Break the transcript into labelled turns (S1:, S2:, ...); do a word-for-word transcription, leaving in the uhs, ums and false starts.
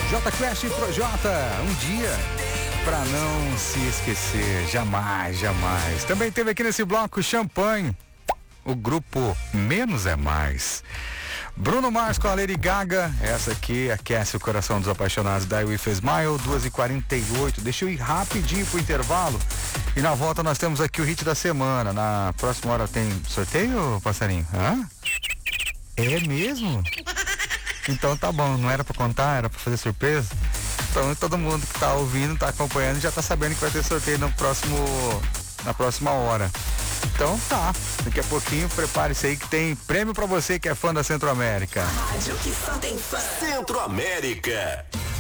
S1: J Quest Projota, um dia pra não se esquecer, jamais, jamais. Também teve aqui nesse bloco Champanhe, o grupo Menos é Mais. Bruno Mars com a Lady Gaga, essa aqui aquece o coração dos apaixonados. Die With a Smile, duas e quarenta e oito. Deixa eu ir rapidinho pro intervalo e na volta nós temos aqui o hit da semana. Na próxima hora tem sorteio, passarinho? Hã? É mesmo? Então tá bom, não era pra contar, era pra fazer surpresa? Então todo mundo que tá ouvindo, tá acompanhando, já tá sabendo que vai ter sorteio no próximo, na próxima hora. Então tá, daqui a pouquinho prepare-se aí que tem prêmio pra você que é fã da Centro-América.
S2: Rádio que só tem fã.
S3: Centro-América.